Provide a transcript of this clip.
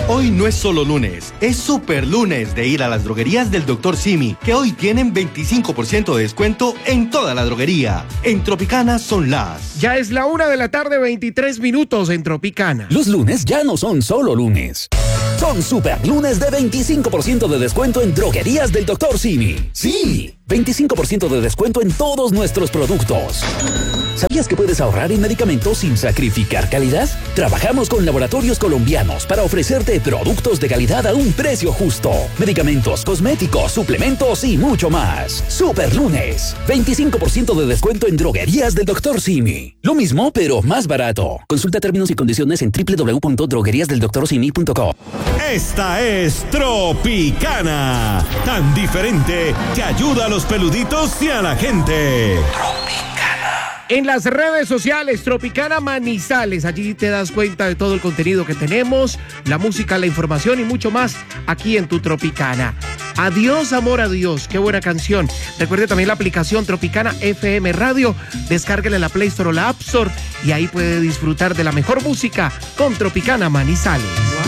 Hoy no es solo lunes, es super lunes de ir a las droguerías del Dr. Simi, que hoy tienen 25% de descuento en toda la droguería. En Tropicana son las... Ya es la 1:23 p.m. en Tropicana. Los lunes ya no son solo lunes. Son super lunes de 25% de descuento en droguerías del Dr. Simi. Sí, 25% de descuento en todos nuestros productos. ¿Sabías que puedes ahorrar en medicamentos sin sacrificar calidad? Trabajamos con laboratorios colombianos para ofrecerte productos de calidad a un precio justo. Medicamentos, cosméticos, suplementos y mucho más. Super lunes, 25% de descuento en droguerías del Dr. Simi. Lo mismo, pero más barato. Consulta términos y condiciones en www.drogueriasdeldoctorsimi.com. Esta es Tropicana, tan diferente que ayuda a los peluditos y a la gente. En las redes sociales, Tropicana Manizales, allí te das cuenta de todo el contenido que tenemos, la música, la información y mucho más aquí en tu Tropicana. Adiós, amor, adiós, qué buena canción. Recuerde también la aplicación Tropicana FM Radio, descárguele la Play Store o la App Store y ahí puede disfrutar de la mejor música con Tropicana Manizales.